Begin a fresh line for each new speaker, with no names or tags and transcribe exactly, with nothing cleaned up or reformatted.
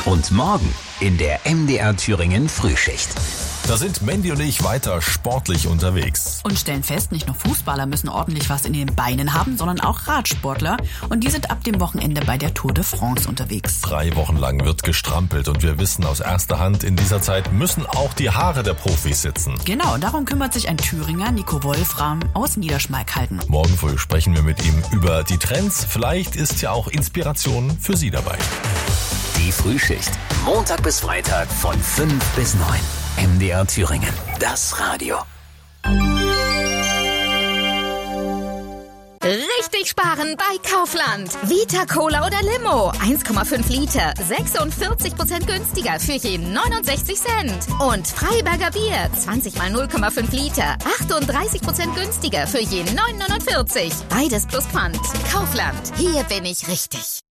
Und morgen in der M D R Thüringen Frühschicht.
Da sind Mandy und ich weiter sportlich unterwegs.
Und stellen fest, nicht nur Fußballer müssen ordentlich was in den Beinen haben, sondern auch Radsportler. Und die sind ab dem Wochenende bei der Tour de France unterwegs.
Drei Wochen lang wird gestrampelt und wir wissen aus erster Hand, in dieser Zeit müssen auch die Haare der Profis sitzen.
Genau, darum kümmert sich ein Thüringer, Nico Wolfram, aus Niederschmalkalden.
Morgen früh sprechen wir mit ihm über die Trends. Vielleicht ist ja auch Inspiration für Sie dabei.
Die Frühschicht. Montag bis Freitag von fünf bis neun. M D R Thüringen. Das Radio.
Richtig sparen bei Kaufland. Vita Cola oder Limo. eins Komma fünf Liter. sechsundvierzig Prozent günstiger für je neunundsechzig Cent. Und Freiberger Bier. zwanzig mal null Komma fünf Liter. achtunddreißig Prozent günstiger für je neun Euro neunundvierzig. Beides plus Pfand. Kaufland. Hier bin ich richtig.